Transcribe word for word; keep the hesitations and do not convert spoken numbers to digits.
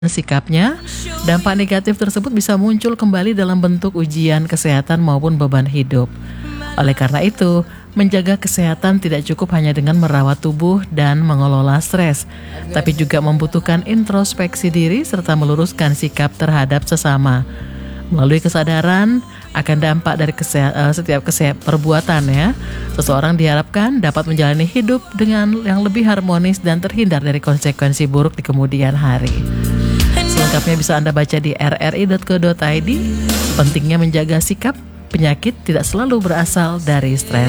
sikapnya, dampak negatif tersebut bisa muncul kembali dalam bentuk ujian kesehatan maupun beban hidup. Oleh karena itu, menjaga kesehatan tidak cukup hanya dengan merawat tubuh dan mengelola stres, tapi juga membutuhkan introspeksi diri serta meluruskan sikap terhadap sesama. Melalui kesadaran akan dampak dari kese- uh, setiap kese- perbuatan ya, seseorang diharapkan dapat menjalani hidup dengan yang lebih harmonis dan terhindar dari konsekuensi buruk di kemudian hari. Selengkapnya bisa Anda baca di r r i dot co dot i d. Pentingnya menjaga sikap, penyakit tidak selalu berasal dari stres.